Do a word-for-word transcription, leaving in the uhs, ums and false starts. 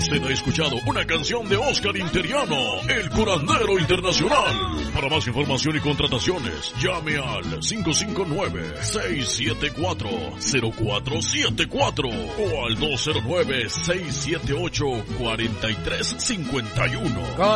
Usted ha escuchado una canción de Oscar Interiano, el curandero internacional. Para más información y contrataciones, llame al cinco cinco nueve, seis siete cuatro, cero cuatro siete cuatro o al dos cero nueve, seis siete ocho, cuatro tres cinco uno.